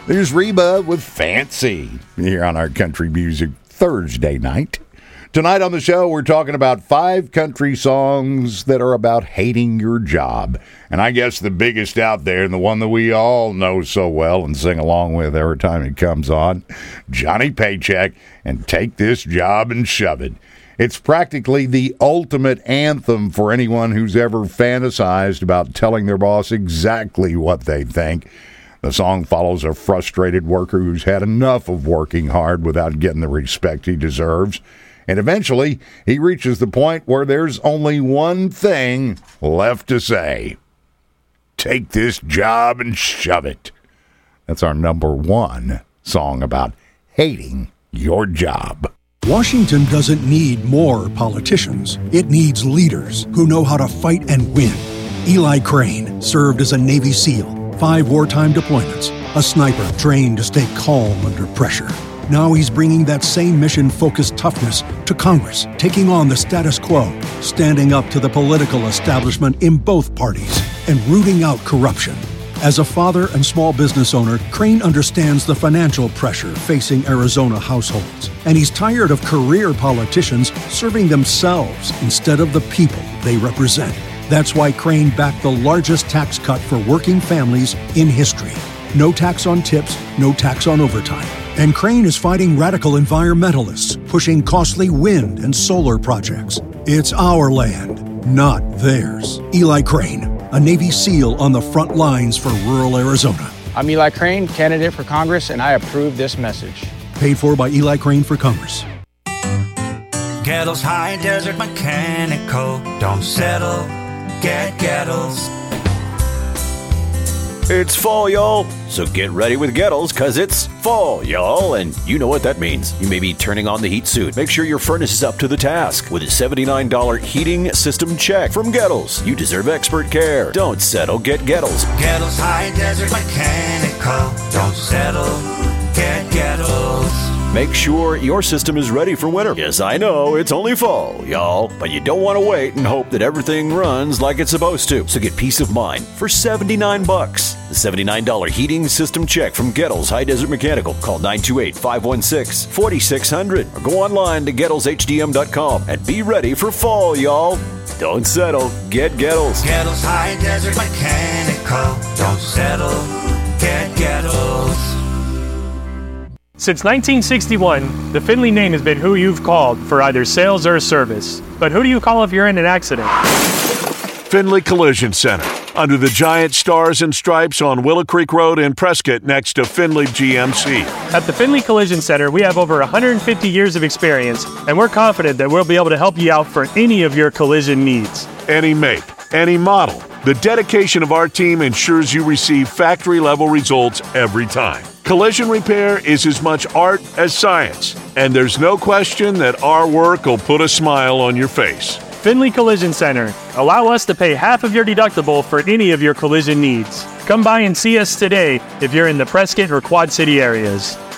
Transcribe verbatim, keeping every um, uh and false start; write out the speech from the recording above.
There's Reba with Fancy here on our Country Music Thursday night. Tonight on the show, we're talking about five country songs that are about hating your job. And I guess the biggest out there, and the one that we all know so well and sing along with every time it comes on, Johnny Paycheck and Take This Job and Shove It. It's practically the ultimate anthem for anyone who's ever fantasized about telling their boss exactly what they think. The song follows a frustrated worker who's had enough of working hard without getting the respect he deserves. And eventually, he reaches the point where there's only one thing left to say. Take this job and shove it. That's our number one song about hating your job. Washington doesn't need more politicians. It needs leaders who know how to fight and win. Eli Crane served as a Navy SEAL, five wartime deployments, a sniper trained to stay calm under pressure. Now he's bringing that same mission-focused toughness to Congress, taking on the status quo, standing up to the political establishment in both parties, and rooting out corruption. As a father and small business owner, Crane understands the financial pressure facing Arizona households, and he's tired of career politicians serving themselves instead of the people they represent. That's why Crane backed the largest tax cut for working families in history. No tax on tips, no tax on overtime. And Crane is fighting radical environmentalists, pushing costly wind and solar projects. It's our land, not theirs. Eli Crane, a Navy SEAL on the front lines for rural Arizona. I'm Eli Crane, candidate for Congress, and I approve this message. Paid for by Eli Crane for Congress. Gettles High Desert Mechanical. Don't settle, get Gettles. It's fall, y'all, so get ready with Gettles, because it's fall, y'all, and you know what that means. You may be turning on the heat soon. Make sure your furnace is up to the task with a seventy-nine dollars heating system check from Gettles. You deserve expert care. Don't settle, get Gettles. Gettles High Desert Mechanical. Don't settle, get Gettles. Make sure your system is ready for winter. Yes, I know, it's only fall, y'all, but you don't want to wait and hope that everything runs like it's supposed to. So get peace of mind for seventy-nine bucks. The seventy-nine dollars heating system check from Gettles High Desert Mechanical. Call nine two eight, five one six, four six zero zero or go online to Gettles H D M dot com and be ready for fall, y'all. Don't settle, get Gettles. Gettles High Desert Mechanical. Don't settle, get Gettles. Since nineteen sixty-one, the Findlay name has been who you've called for either sales or service. But who do you call if you're in an accident? Findlay Collision Center, under the giant stars and stripes on Willow Creek Road in Prescott next to Findlay G M C. At the Findlay Collision Center, we have over one hundred fifty years of experience, and we're confident that we'll be able to help you out for any of your collision needs. Any make, any model. The dedication of our team ensures you receive factory-level results every time. Collision repair is as much art as science, and there's no question that our work will put a smile on your face. Findlay Collision Center. Allow us to pay half of your deductible for any of your collision needs. Come by and see us today if you're in the Prescott or Quad City areas.